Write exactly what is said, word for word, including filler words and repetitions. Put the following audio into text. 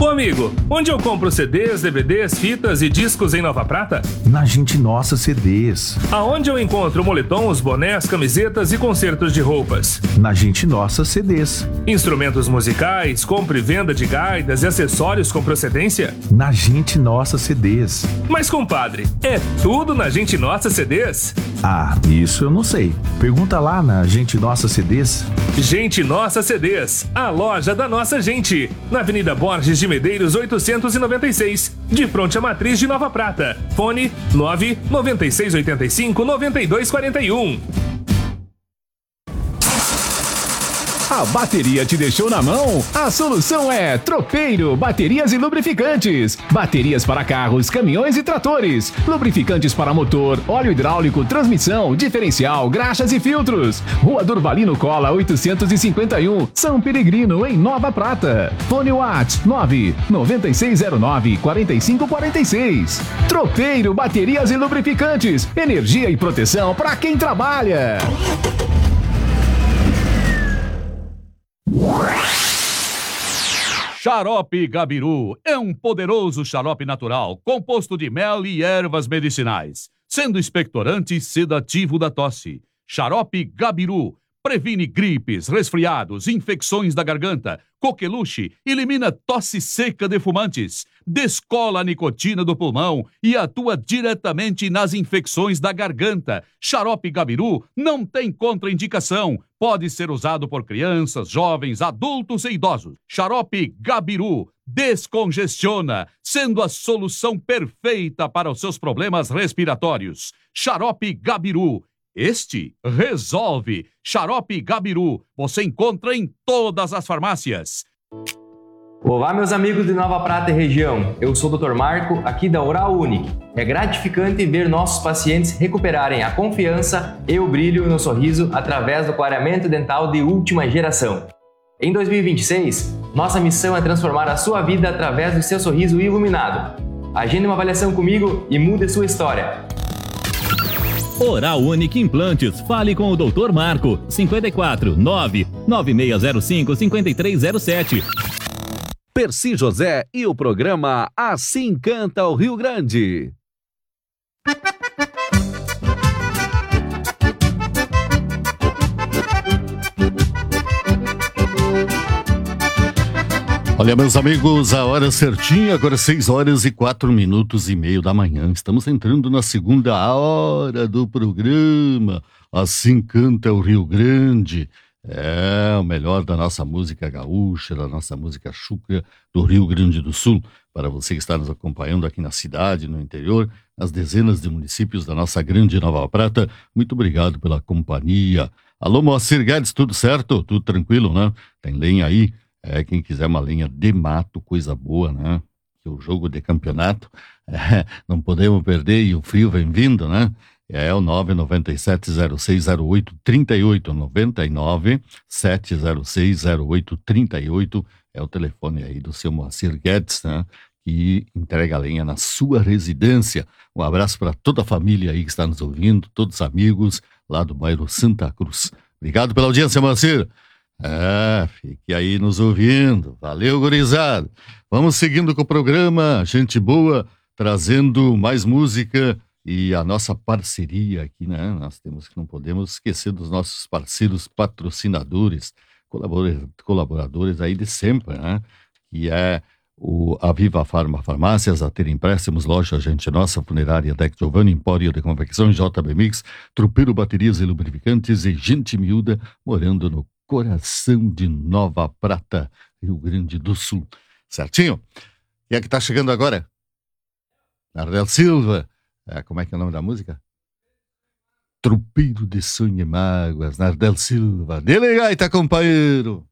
Ô amigo, onde eu compro C Ds, D V Ds, fitas e discos em Nova Prata? Na Gente Nossa C Ds. Aonde eu encontro moletons, bonés, camisetas e consertos de roupas? Na Gente Nossa C Ds. Instrumentos musicais, compra e venda de gaitas e acessórios com procedência? Na Gente Nossa C Ds. Mas compadre, é tudo na Gente Nossa C Ds? Ah, isso eu não sei. Pergunta lá na Gente Nossa C Ds. Gente Nossa C Ds, a loja da nossa gente. Na Avenida Borges de Medeiros oitocentos e noventa e seis, de fronte à Matriz de Nova Prata. Fone nove nove seis oito cinco nove dois quatro um. A bateria te deixou na mão? A solução é Tropeiro Baterias e Lubrificantes. Baterias para carros, caminhões e tratores. Lubrificantes para motor, óleo hidráulico, transmissão, diferencial, graxas e filtros. Rua Durvalino Cola oitocentos e cinquenta e um, São Peregrino, em Nova Prata. Fone WhatsApp nove nove seis zero nove quatro cinco quatro seis. Tropeiro Baterias e Lubrificantes. Energia e proteção para quem trabalha. Xarope Gabiru é um poderoso xarope natural, composto de mel e ervas medicinais, sendo expectorante e sedativo da tosse. Xarope Gabiru previne gripes, resfriados, infecções da garganta, coqueluche, elimina tosse seca de fumantes, descola a nicotina do pulmão e atua diretamente nas infecções da garganta. Xarope Gabiru não tem contraindicação. Pode ser usado por crianças, jovens, adultos e idosos. Xarope Gabiru descongestiona, sendo a solução perfeita para os seus problemas respiratórios. Xarope Gabiru. Este resolve. Xarope Gabiru. Você encontra em todas as farmácias. Olá, meus amigos de Nova Prata e região. Eu sou o doutor Marco, aqui da Oral Unique. É gratificante ver nossos pacientes recuperarem a confiança e o brilho no sorriso através do clareamento dental de última geração. Em dois mil e vinte e seis, nossa missão é transformar a sua vida através do seu sorriso iluminado. Agende uma avaliação comigo e mude sua história. Oral Unique Implantes. Fale com o doutor Marco. cinco quatro nove nove seis zero cinco cinco três zero sete. Percy José e o programa Assim Canta o Rio Grande. Olha, meus amigos, a hora certinha, agora seis horas e quatro minutos e meio da manhã. Estamos entrando na segunda hora do programa Assim Canta o Rio Grande. É o melhor da nossa música gaúcha, da nossa música chucra do Rio Grande do Sul. Para você que está nos acompanhando aqui na cidade, no interior, nas dezenas de municípios da nossa grande Nova Prata, muito obrigado pela companhia. Alô, Moacir Guedes, tudo certo? Tudo tranquilo, né? Tem lenha aí? É, quem quiser uma lenha de mato, coisa boa, né? Que o jogo de campeonato, é, não podemos perder e o frio vem vindo, né? É o nove nove sete zero seis zero oito três oito, nove nove sete zero seis zero oito três oito, é o telefone aí do seu Moacir Guedes, né? Que entrega a lenha na sua residência. Um abraço para toda a família aí que está nos ouvindo, todos os amigos lá do bairro Santa Cruz. Obrigado pela audiência, Moacir. É, fique aí nos ouvindo. Valeu, gurizada. Vamos seguindo com o programa, gente boa, trazendo mais música e a nossa parceria aqui, né? Nós temos que não podemos esquecer dos nossos parceiros patrocinadores, colaboradores aí de sempre, né? Que é o Aviva Farma Farmácias, a Ter Empréstimos, Loja Gente Nossa, Funerária Deck Giovanni, Empório de Confecções, J B Mix, Tropeiro Baterias e Lubrificantes e Gente Miúda, morando no coração de Nova Prata, Rio Grande do Sul. Certinho? Quem é que tá chegando agora? Nardel Silva. É, como é que é o nome da música? Tropeiro de Sonho e Mágoas, Nardel Silva. Dele gaita, companheiro!